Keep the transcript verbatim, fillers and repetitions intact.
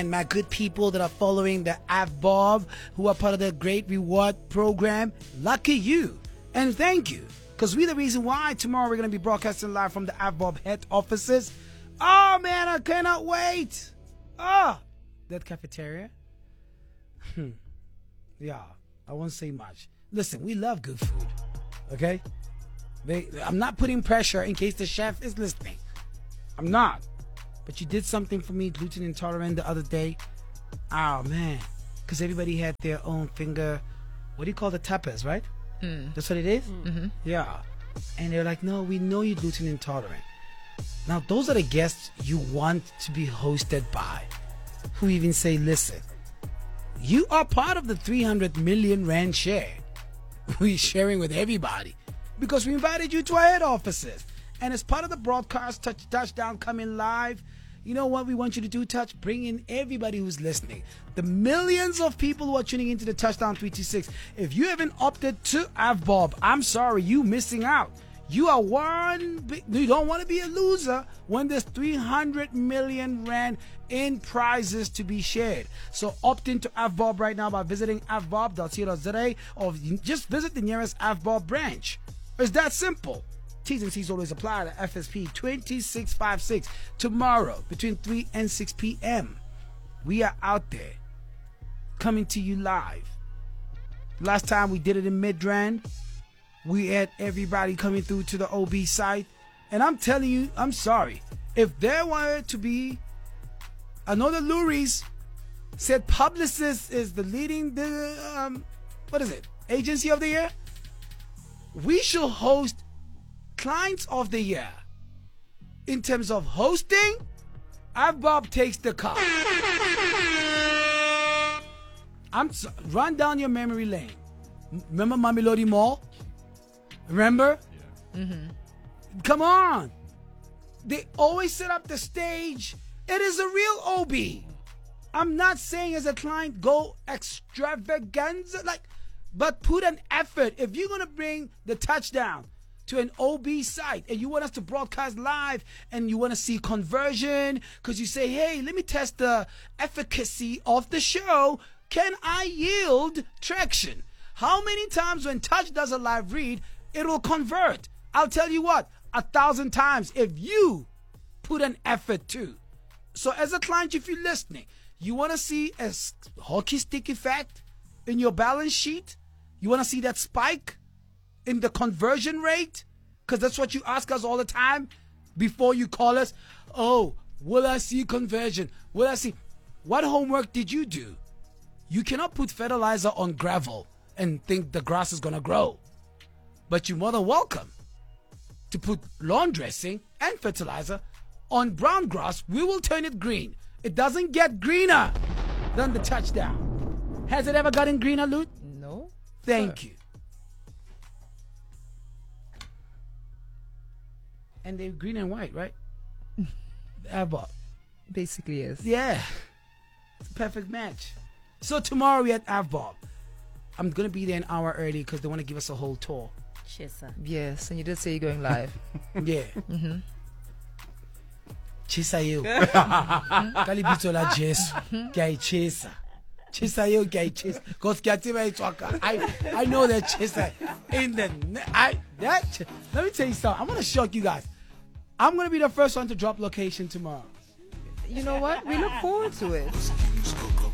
And my good people that are following the AVBOB, who are part of the Great Reward Program, lucky you. And thank you. Because we're the reason why tomorrow we're going to be broadcasting live from the AVBOB head offices. Oh, man, I cannot wait. Oh, that cafeteria. Hmm. Yeah, I won't say much. Listen, we love good food. Okay? They, I'm not putting pressure in case the chef is listening. I'm not. But you did something for me, gluten intolerant, the other day. Oh, man. Because everybody had their own finger. What do you call the tapas, right? Mm. That's what it is? Mm-hmm. Yeah. And they're like, no, we know you're gluten intolerant. Now, those are the guests you want to be hosted by. Who even say, listen, you are part of the three hundred million rand share. We're sharing with everybody. Because we invited you to our head offices. And as part of the broadcast, touch, Touchdown coming live, you know what we want you to do, Touch? Bring in everybody who's listening. The millions of people who are tuning into the Touchdown three two six. If you haven't opted to AVBOB, I'm sorry, you missing out. You are one, big, you don't want to be a loser when there's three hundred million rand in prizes to be shared. So opt into AVBOB right now by visiting avbob dot co dot za or just visit the nearest AVBOB branch. It's that simple. T's and C's always apply to F S P twenty-six fifty-six tomorrow between three and six p.m. We are out there coming to you live. Last time we did it in Midrand, we had everybody coming through to the O B site. And I'm telling you, I'm sorry. If there were to be, I know the Luries said Publicis is the leading, the um, what is it, agency of the year? We should host Clients of the Year. In terms of hosting, AVBOB takes the car. I'm so, run down your memory lane. Remember Mamelodi Mall? Remember? Yeah. Mm-hmm. Come on. They always set up the stage. It is a real O B. I'm not saying as a client go extravaganza, like, but put an effort. If you're going to bring the Touchdown to an O B site and you want us to broadcast live and you want to see conversion because you say, hey, let me test the efficacy of the show. Can I yield traction? How many times when Touch does a live read, it will convert? I'll tell you what, a thousand times if you put an effort too. So as a client, if you're listening, you want to see a hockey stick effect in your balance sheet? You want to see that spike in the conversion rate? Because that's what you ask us all the time before you call us. Oh, will I see conversion? Will I see? What homework did you do? You cannot put fertilizer on gravel and think the grass is going to grow. But you're more than welcome to put lawn dressing and fertilizer on brown grass. We will turn it green. It doesn't get greener than the Touchdown. Has it ever gotten greener, Lute? No. Thank Sir. you. And they're green and white, right? AVBOB. Basically, yes. Yeah. It's a perfect match. So tomorrow we're at AVBOB. I'm going to be there an hour early because they want to give us a whole tour. Chesa. Yes, and you did say you're going live. Yeah. Mm-hmm. Chesa yo. Kalibito la Jesu. Kai chesa. Chesa yo kai chesa. Because Kiatima Itwaka. I I know that chesa in the I that let me tell you something. I'm gonna shock you guys. I'm gonna be the first one to drop location tomorrow. You know what? We look forward to it.